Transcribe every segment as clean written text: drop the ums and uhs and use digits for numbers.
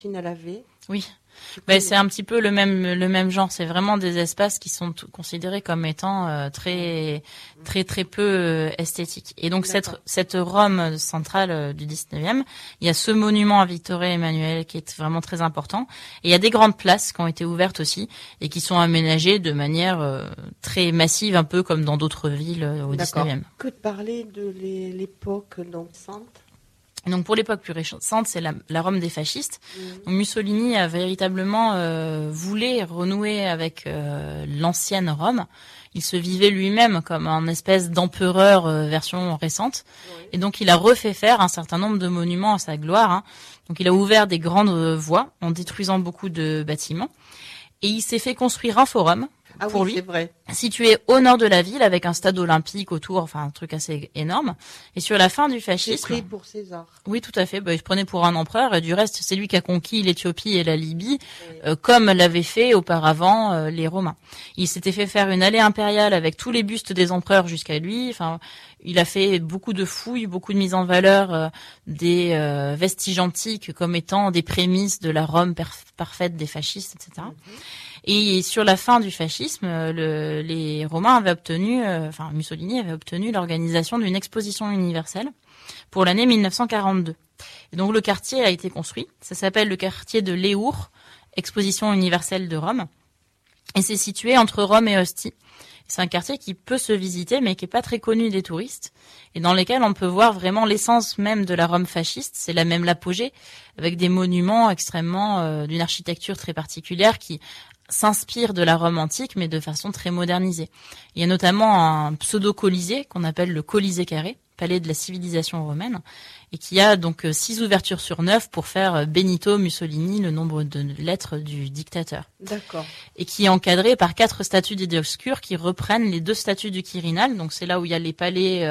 À laver. Oui. C'est un petit peu le même genre. C'est vraiment des espaces qui sont considérés comme étant très peu esthétiques. Et donc cette Rome centrale du 19e, il y a ce monument à Vittorio Emanuele qui est vraiment très important. Et il y a des grandes places qui ont été ouvertes aussi et qui sont aménagées de manière très massive, un peu comme dans d'autres villes au 19e. Que de parler de l'époque donc sainte. Donc pour l'époque plus récente, c'est la Rome des fascistes. Donc Mussolini a véritablement voulu renouer avec l'ancienne Rome. Il se vivait lui-même comme un espèce d'empereur version récente. Oui. Et donc il a refait faire un certain nombre de monuments à sa gloire. Donc il a ouvert des grandes voies en détruisant beaucoup de bâtiments. Et il s'est fait construire un forum pour lui, c'est vrai. Situé au nord de la ville avec un stade olympique autour, enfin un truc assez énorme. Et sur la fin du fascisme, c'est pris pour César. Oui, tout à fait. Il se prenait pour un empereur et du reste, c'est lui qui a conquis l'Éthiopie et la Libye, comme l'avaient fait auparavant les Romains. Il s'était fait faire une allée impériale avec tous les bustes des empereurs jusqu'à lui. Enfin, il a fait beaucoup de fouilles, beaucoup de mise en valeur des vestiges antiques comme étant des prémices de la Rome parfaite des fascistes, etc. Et sur la fin du fascisme, les Romains avaient obtenu, Mussolini avait obtenu l'organisation d'une exposition universelle pour l'année 1942. Et donc le quartier a été construit. Ça s'appelle le quartier de Léour, exposition universelle de Rome. Et c'est situé entre Rome et Ostie. C'est un quartier qui peut se visiter, mais qui est pas très connu des touristes, et dans lesquels on peut voir vraiment l'essence même de la Rome fasciste. C'est là même l'apogée, avec des monuments extrêmement d'une architecture très particulière qui s'inspire de la Rome antique, mais de façon très modernisée. Il y a notamment un pseudo-colisée qu'on appelle le Colisée carré, palais de la civilisation romaine, et qui a donc 6 ouvertures sur 9 pour faire Benito Mussolini, le nombre de lettres du dictateur. D'accord. Et qui est encadré par 4 statues des Dioscures qui reprennent les 2 statues du Quirinal. Donc c'est là où il y a les palais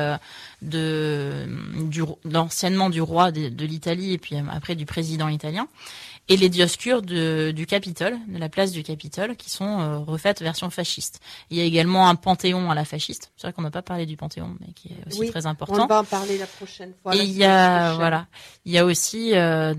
anciennement du roi de l'Italie et puis après du président italien. Et les Dioscures du Capitole, de la place du Capitole, qui sont refaites version fasciste. Il y a également un panthéon à la fasciste. C'est vrai qu'on n'a pas parlé du panthéon, mais qui est aussi très important. On va en parler la prochaine fois. Et il y a aussi un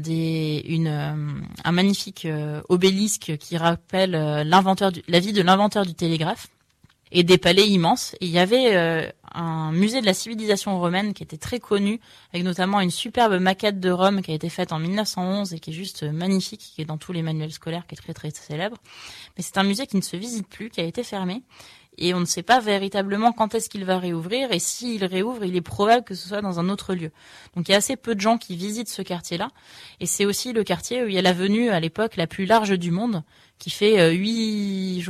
magnifique obélisque qui rappelle la vie de l'inventeur du télégraphe, et des palais immenses. Et il y avait un musée de la civilisation romaine qui était très connu, avec notamment une superbe maquette de Rome qui a été faite en 1911 et qui est juste magnifique, qui est dans tous les manuels scolaires, qui est très très célèbre. Mais c'est un musée qui ne se visite plus, qui a été fermé. Et on ne sait pas véritablement quand est-ce qu'il va réouvrir, et s'il réouvre, il est probable que ce soit dans un autre lieu. Donc il y a assez peu de gens qui visitent ce quartier-là, et c'est aussi le quartier où il y a l'avenue à l'époque la plus large du monde, qui fait 8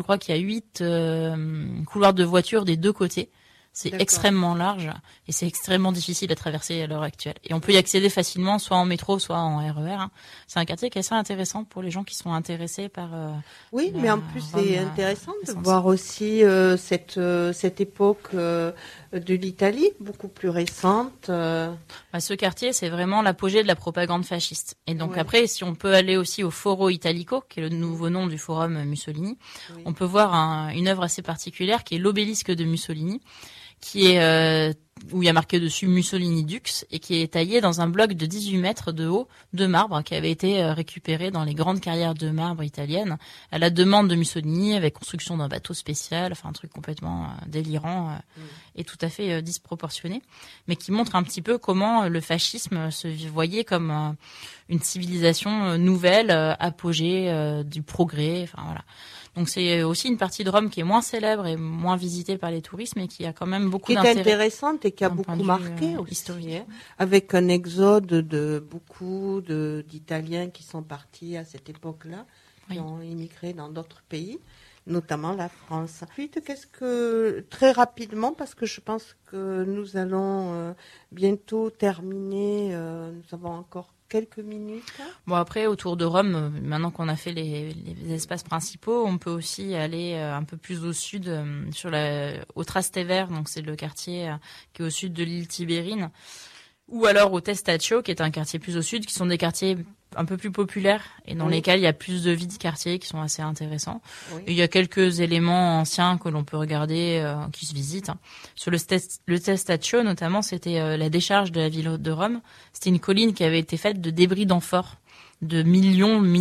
couloirs de voitures des 2 côtés. C'est extrêmement large et c'est extrêmement difficile à traverser à l'heure actuelle. Et on peut y accéder facilement, soit en métro, soit en RER. C'est un quartier qui est assez intéressant pour les gens qui sont intéressés par. Oui, mais en plus c'est intéressant de voir aussi cette époque de l'Italie, beaucoup plus récente. Ce quartier, c'est vraiment l'apogée de la propagande fasciste. Et donc après, si on peut aller aussi au Foro Italico, qui est le nouveau nom du Forum Mussolini, on peut voir une œuvre assez particulière qui est l'obélisque de Mussolini, qui est où il y a marqué dessus Mussolini Dux, et qui est taillé dans un bloc de 18 mètres de haut de marbre qui avait été récupéré dans les grandes carrières de marbre italiennes à la demande de Mussolini, avec construction d'un bateau spécial, enfin un truc complètement délirant et tout à fait disproportionné, mais qui montre un petit peu comment le fascisme se voyait comme une civilisation nouvelle, apogée du progrès, enfin voilà. Donc c'est aussi une partie de Rome qui est moins célèbre et moins visitée par les touristes, mais qui a quand même beaucoup d'intérêt. Qui est intéressante et qui a beaucoup marqué aussi, historique. Avec un exode de beaucoup d'Italiens qui sont partis à cette époque-là, qui ont immigré dans d'autres pays, notamment la France. Ensuite, très rapidement, parce que je pense que nous allons bientôt terminer, nous avons encore quelques minutes. Bon, après, autour de Rome, maintenant qu'on a fait les espaces principaux, on peut aussi aller un peu plus au sud, au Trastevere, donc c'est le quartier qui est au sud de l'île Tibérine, ou alors au Testaccio, qui est un quartier plus au sud, qui sont des quartiers un peu plus populaires et dans lesquels il y a plus de vie de quartier qui sont assez intéressants. Oui. Et il y a quelques éléments anciens que l'on peut regarder, qui se visitent. Sur le Testaccio, notamment, c'était la décharge de la ville de Rome. C'était une colline qui avait été faite de débris d'amphores de millions